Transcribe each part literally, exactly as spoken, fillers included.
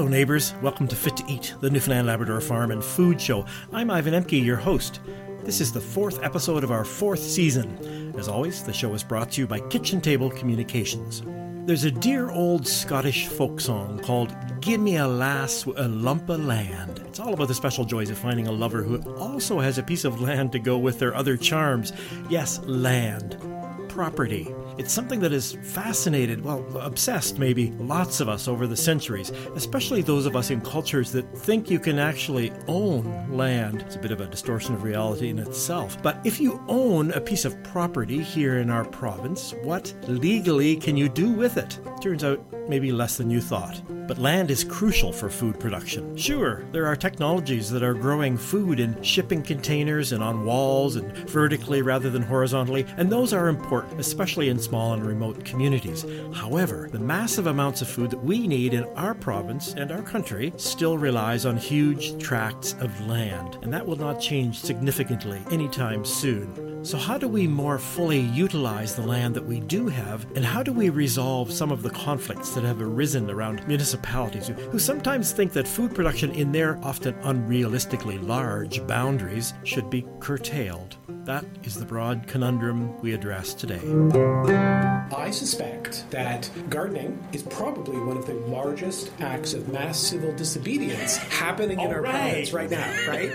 neighbours. Welcome to Fit to Eat, the Newfoundland Labrador Farm and Food Show. I'm Ivan Emke, your host. This is the fourth episode of our fourth season. As always, the show is brought to you by Kitchen Table Communications. There's a dear old Scottish folk song called Give Me a Lass Wi' a Lump o' Land. It's all about the special joys of finding a lover who also has a piece of land to go with their other charms. Yes, land. Property. It's something that has fascinated, well, obsessed maybe, lots of us over the centuries, especially those of us in cultures that think you can actually own land. It's a bit of a distortion of reality in itself. But if you own a piece of property here in our province, what legally can you do with it? Turns out maybe less than you thought. But land is crucial for food production. Sure, there are technologies that are growing food in shipping containers and on walls and vertically rather than horizontally, and those are important, especially in small and remote communities. However, the massive amounts of food that we need in our province and our country still relies on huge tracts of land, and that will not change significantly anytime soon. So how do we more fully utilize the land that we do have, and how do we resolve some of the conflicts that have arisen around municipalities who, who sometimes think that food production in their often unrealistically large boundaries should be curtailed? That is the broad conundrum we address today. I suspect that gardening is probably one of the largest acts of mass civil disobedience happening in All our right. province right now, right?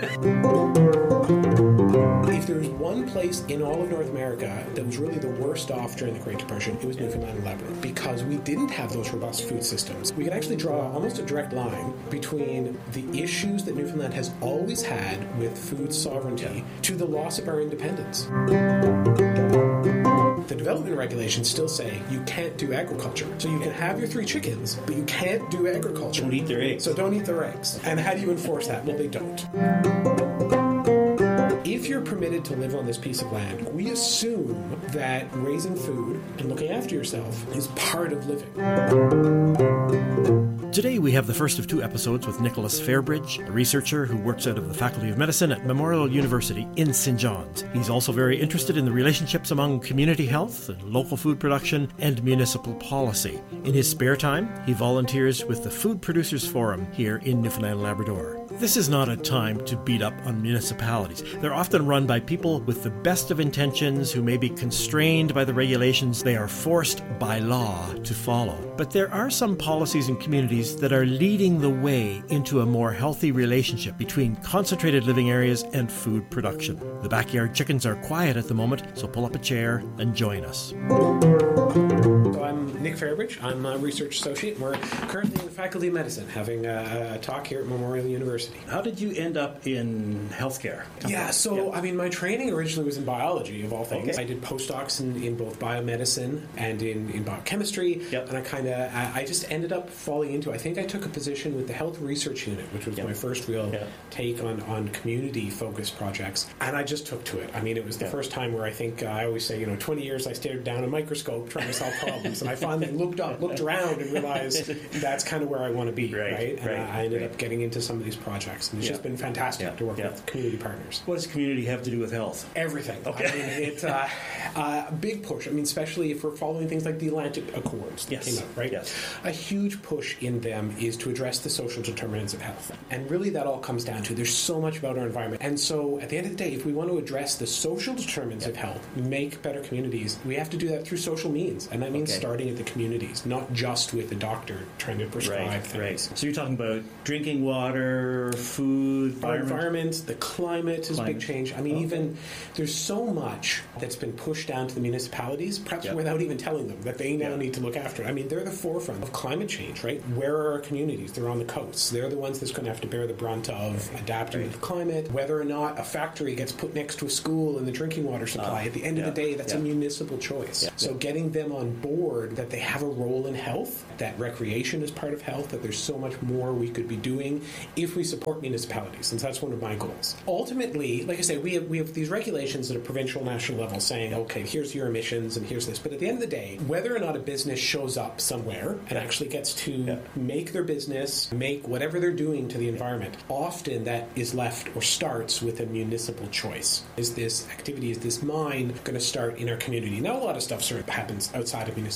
If there was one place in all of North America that was really the worst off during the Great Depression, it was Newfoundland and Labrador, because we didn't have those robust food systems. We could actually draw almost a direct line between the issues that Newfoundland has always had with food sovereignty to the loss of our independence. The development regulations still say you can't do agriculture. So you can have your three chickens, but you can't do agriculture. Don't eat their eggs. So don't eat their eggs. And how do you enforce that? Well, they don't. If you're permitted to live on this piece of land, we assume that raising food and looking after yourself is part of living. Today we have the first of two episodes with Nicholas Fairbridge, a researcher who works out of the Faculty of Medicine at Memorial University in Saint John's. He's also very interested in the relationships among community health and local food production and municipal policy. In his spare time, he volunteers with the Food Producers Forum here in Newfoundland and Labrador. This is not a time to beat up on municipalities. They're often run by people with the best of intentions who may be constrained by the regulations they are forced by law to follow. But there are some policies and communities that are leading the way into a more healthy relationship between concentrated living areas and food production. The backyard chickens are quiet at the moment, so pull up a chair and join us. So I'm Nick Fairbridge. I'm a research associate. We're currently in the Faculty of Medicine having a, a talk here at Memorial University. How did you end up in healthcare? Yeah, so, yeah. I mean, my training originally was in biology, of all things. Okay. I did postdocs in, in both biomedicine and in, in biochemistry, yep. and I kind of, I, I just ended up falling into, I think I took a position with the Health Research Unit, which was yep. my first real yep. take on, on community-focused projects, and I just took to it. I mean, it was the yep. first time where I think, uh, I always say, you know, twenty years I stared down a microscope trying to solve problems, and I finally looked up, looked around, and realized that's kind of where I want to be, right? right? And right. I ended right. up getting into some of these projects, and it's yep. just been fantastic yep. to work yep. with community partners. What does community have to do with health? Everything. Okay. I mean, it's uh, uh, a big push. I mean, especially if we're following things like the Atlantic Accords that yes. came out, right? Yes. A huge push in them is to address the social determinants of health. And really that all comes down to there's so much about our environment. And so at the end of the day, if we want to address the social determinants yep. of health, make better communities, we have to do that through social means. And that means okay. starting at the communities, not just with the doctor trying to prescribe right. things. Right. So you're talking about drinking water, food, our environment, environment the climate is a big change. I mean, okay. even there's so much that's been pushed down to the municipalities, perhaps yep. without even telling them that they now yep. need to look after it. I mean, they're the forefront of climate change, right? Where are our communities? They're on the coasts. They're the ones that's going to have to bear the brunt of adapting right. to the climate. Whether or not a factory gets put next to a school and the drinking water supply, uh, at the end yep. of the day, that's yep. a municipal choice. Yep. So getting them on board that they have a role in health, that recreation is part of health, that there's so much more we could be doing if we support municipalities, and that's one of my goals. Ultimately, like I say, we have, we have these regulations at a provincial, national level saying, okay, here's your emissions and here's this. But at the end of the day, whether or not a business shows up somewhere and actually gets to yeah. make their business, make whatever they're doing to the environment, often that is left or starts with a municipal choice. Is this activity, is this mine going to start in our community? Now, a lot of stuff sort of happens outside of municipalities,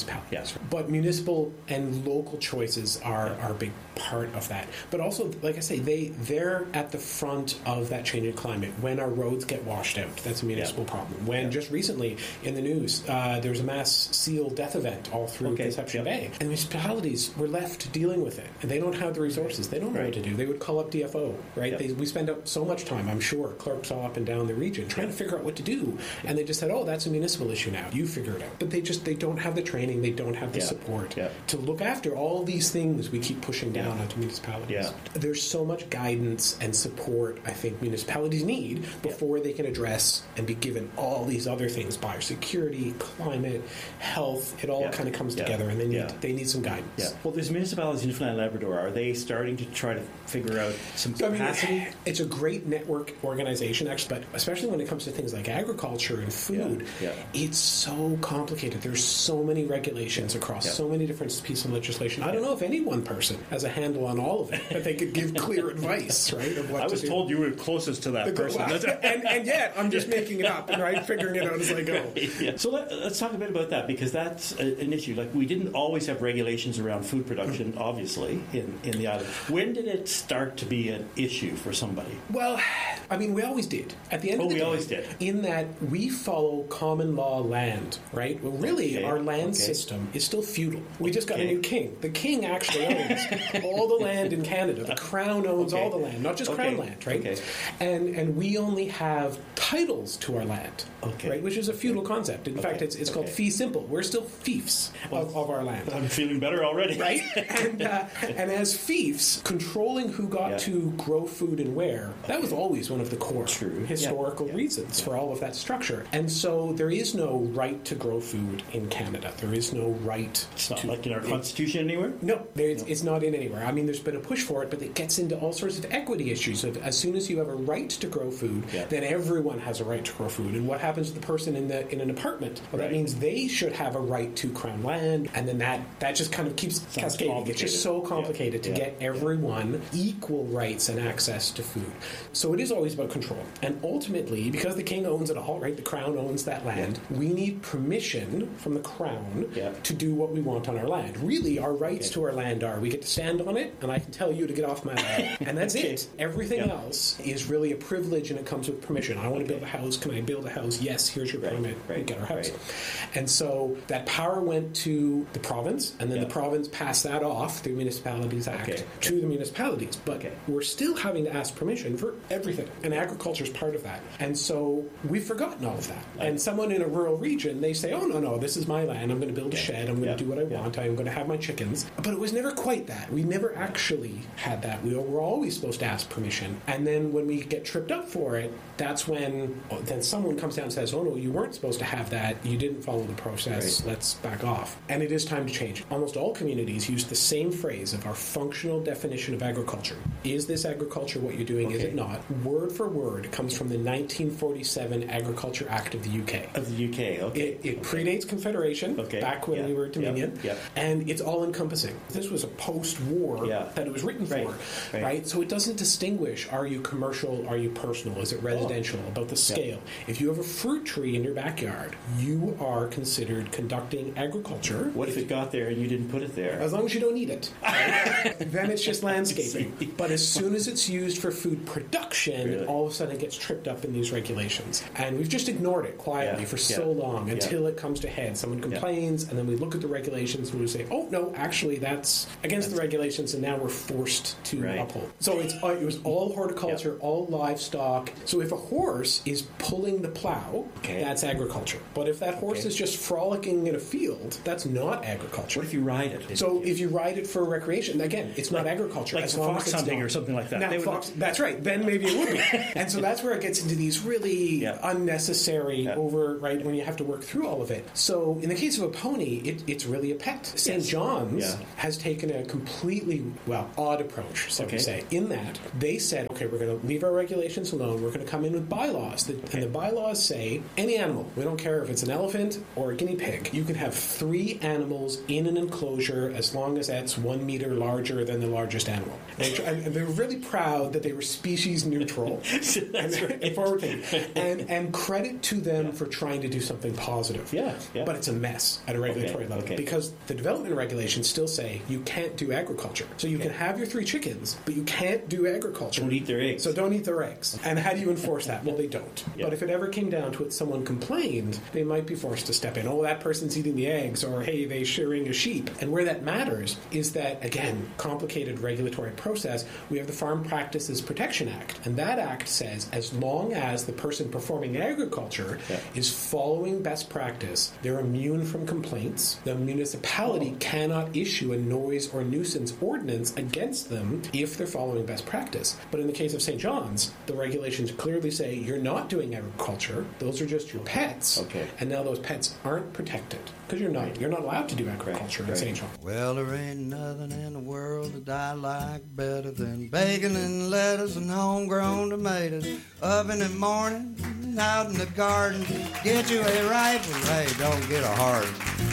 tax. But municipal and local choices are, yeah. are a big part of that. But also, like I say, they, they're at the front of that changing climate. When our roads get washed out, that's a municipal yeah. problem. When yeah. just recently in the news, uh, there was a mass seal death event all through okay. Conception yep. Bay. And municipalities were left dealing with it. And they don't have the resources. They don't know right. what to do. They would call up D F O, right? Yep. They, we spend up so much time, I'm sure, clerks all up and down the region trying to figure out what to do. And they just said, oh, that's a municipal issue now. You figure it out. But they just, they don't have the training. They don't have the yeah. support yeah. to look after all these things we keep pushing down yeah. onto municipalities. Yeah. There's so much guidance and support I think municipalities need before yeah. they can address and be given all these other things, biosecurity, climate, health. It all yeah. kind of comes yeah. together, and they need yeah. they need some guidance. Yeah. Well, there's municipalities in Newfoundland and Labrador. Are they starting to try to figure out some capacity? I mean, it's a great network organization, actually, but especially when it comes to things like agriculture and food, yeah. Yeah. it's so complicated. There's so many regulations across yeah. so many different pieces of legislation. I don't know if any one person has a handle on all of it, but they could give clear advice, right? Of what I was to told do. you were closest to that the, person. Well, and, and yet, I'm just making it up and right, figuring it out as I go. Yeah. So let, let's talk a bit about that, because that's a, an issue. Like, we didn't always have regulations around food production, obviously, in, in the island. When did it start to be an issue for somebody? Well, I mean, we always did. At the end oh, of the we day, always did. In that we follow common law land, right? Well, really, okay. our land okay. system is still feudal. We just got okay. a new king. The king actually owns all the land in Canada. The Crown owns okay. all the land, not just okay. Crown land, right? Okay. And and we only have titles to our land, okay. right? Which is a feudal concept. In okay. fact, it's it's okay. called fee simple. We're still fiefs well, of, of our land. I'm feeling better already, right? and uh, and as fiefs, controlling who got yeah. to grow food and where, okay. that was always one of the core True. historical yeah. Yeah. reasons yeah. for all of that structure. And so there is no right to grow food in Canada. There is no right. It's not to, like in our constitution it, anywhere? No, it's, no, it's not in anywhere. I mean, there's been a push for it, but it gets into all sorts of equity issues. Of as soon as you have a right to grow food, yeah. then everyone has a right to grow food. And what happens to the person in the in an apartment? Well, right. that means they should have a right to Crown land, and then that, that just kind of keeps Sounds cascading. It's just so complicated yeah. to yeah. get everyone yeah. equal rights and access to food. So it is always about control. And ultimately, because the king owns it all, right, the Crown owns that land, yeah. we need permission from the Crown yeah. to do what we want on our land. Really, our rights okay. to our land are, we get to stand on it, and I can tell you to get off my land. And that's okay. it. Everything yeah. else is really a privilege, and it comes with permission. I want to build a house. Can I build a house? Yes, here's your permit. Right. Right. Get our house. Right. And so that power went to the province, and then yeah. the province passed that off, the Municipalities Act, okay. to the municipalities. But okay. we're still having to ask permission for everything, and agriculture is part of that. And so we've forgotten all of that. Right. And someone in a rural region, they say, oh, no, no, this is my land. I'm going to build a yeah. shed. I'm going to yeah. do what I yeah. want. I'm going to have my chickens. But it was never quite that. We never actually had that. We were always supposed to ask permission. And then when we get tripped up for it, that's when oh, then someone comes down and says, oh, no, you weren't supposed to have that. You didn't follow the process. Right. Let's back off. And it is time to change. Almost all communities use the same phrase of our functional definition of agriculture. Is this agriculture what you're doing? Okay. Is it not? Word for word comes from the nineteen forty-seven Agriculture Act of the U K. Of the U K, okay. It, it okay. predates Confederation, okay. back when yeah. we were Dominion, yep. Yep. and it's all-encompassing. This was a post-war yeah. that it was written right. for, right. right? So it doesn't distinguish, are you commercial, are you personal, is it residential, oh. about the scale. Yep. If you have a fruit tree in your backyard, you are considered conducting agriculture. What if, if it got there and you didn't put it there? As long as you don't eat it. Right? Then it's just landscaping. But as soon as it's used for food production, really? all of a sudden it gets tripped up in these regulations. And we've just ignored it quietly yeah. for so yeah. long until yeah. it comes to head. Someone complains, yeah. and then we look at the regulations and we say, oh, no, actually that's against that's the regulations, and now we're forced to right. uphold. So it's, uh, it was all horticulture, yeah. all livestock. So if a horse is pulling the plow, okay. that's agriculture. But if that horse okay. is just frolicking in a field, that's not agriculture. What if you ride it? So if you ride it for recreation, again, it's not like, agriculture. Like as fox as hunting not. or something like that. Now, fox, that's right. Then maybe it would be. And so that's where it gets into these really yeah. unnecessary yeah. over, right, when you have to work through all of it. So in the case of a pony, it, it's really a pet. Saint Yes. John's yeah. has taken a completely, well, odd approach, so okay. to say, in that they said, okay, we're going to leave our regulations alone. We're going to come in with bylaws. The, okay. And the bylaws say, any animal, we don't care if it's an elephant or a guinea pig, you can have three animals in an enclosure as long as that's one meter larger than the largest animal. They try, and they were really proud that they were species neutral and, right. and forward thinking. And, and credit to them yeah. for trying to do something positive. Yeah, yeah. But it's a mess at a regulatory regulatory okay. level. Okay. Because the development regulations still say you can't do agriculture. So you okay. can have your three chickens, but you can't do agriculture. Don't eat their eggs. So don't eat their eggs. And how do you enforce that? Well, they don't. Yeah. But if it ever came down to it, someone complained, they might be forced to step in. Oh, that person's eating the eggs, or hey, they're shearing a sheep. And where that matters is that, again, complicated regulatory process, we have the Farm Practices Protection Act. And that act says as long as the person performing agriculture yeah. is following best practice, they're immune from complaints. The municipality oh. cannot issue a noise or nuisance ordinance against them if they're following best practice. But in the case of Saint John's, the regulations clearly say you're not doing agriculture. Those are just your pets. Okay. And now those pets aren't protected because you're not you're not allowed to do agriculture right. in Saint John's. Well, there ain't nothing in the world that I like better than bacon and lettuce and homegrown tomatoes. Up in the morning, out in the garden, get you a rifle. Hey, don't get a hard one.